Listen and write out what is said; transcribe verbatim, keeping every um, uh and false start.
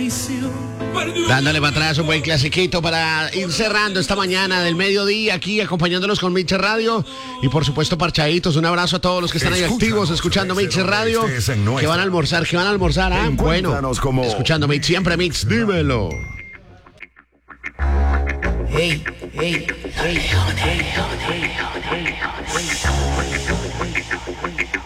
Dándole para atrás un buen clasiquito para ir cerrando esta mañana del mediodía aquí acompañándolos con Mix Radio y por supuesto parchaditos. Un abrazo a todos los que están ahí activos escuchando Mix Radio, que van a almorzar, que van a almorzar, ah, bueno, como... escuchando Mix, siempre Mix, dímelo. Hey, hey, hey, hey, hey, hey, hey, hey.